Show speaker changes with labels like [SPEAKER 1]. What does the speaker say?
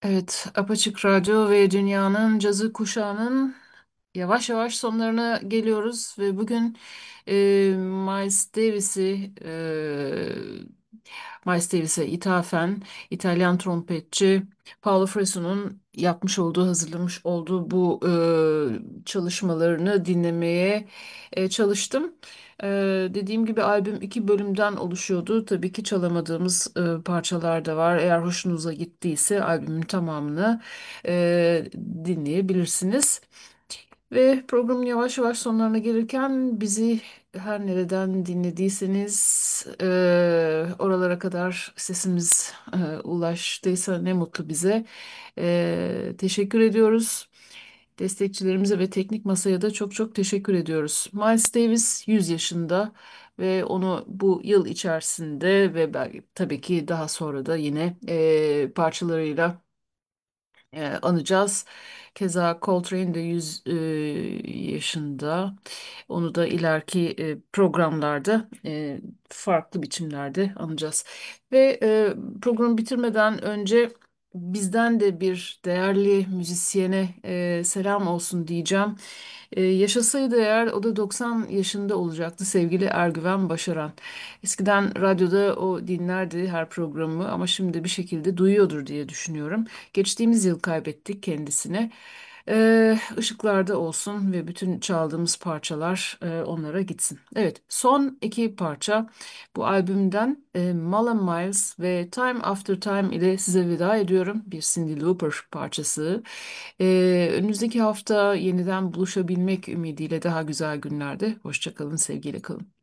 [SPEAKER 1] Evet, Apaçık Radyo ve Dünya'nın cazı kuşağının yavaş yavaş sonlarına geliyoruz ve bugün e, Miles Davis'i Miles Davis'e ithafen İtalyan trompetçi Paolo Freso'nun yapmış olduğu, hazırlamış olduğu bu çalışmalarını dinlemeye çalıştım. Dediğim gibi albüm iki bölümden oluşuyordu. Tabii ki çalamadığımız parçalar da var. Eğer hoşunuza gittiyse albümün tamamını dinleyebilirsiniz. Ve programın yavaş yavaş sonlarına gelirken bizi her nereden dinlediyseniz oralara kadar sesimiz ulaştıysa ne mutlu bize. Teşekkür ediyoruz. Destekçilerimize ve teknik masaya da çok çok teşekkür ediyoruz. Miles Davis 100 yaşında ve onu bu yıl içerisinde ve belki tabii ki daha sonra da yine parçalarıyla anacağız. Keza Coltrane de 100 yaşında. Onu da ileriki programlarda farklı biçimlerde anacağız. Ve programı bitirmeden önce bizden de bir değerli müzisyene selam olsun diyeceğim. Yaşasaydı eğer o da 90 yaşında olacaktı sevgili Ergüven Başaran. Eskiden radyoda o dinlerdi her programı ama şimdi bir şekilde duyuyordur diye düşünüyorum. Geçtiğimiz yıl kaybettik kendisini. Işıklarda olsun ve bütün çaldığımız parçalar onlara gitsin. Evet, son iki parça bu albümden Malcolm Miles ve Time After Time ile size veda ediyorum. Bir Cyndi Lauper parçası. Önümüzdeki hafta yeniden buluşabilmek ümidiyle daha güzel günlerde. Hoşça kalın, sevgiyle kalın.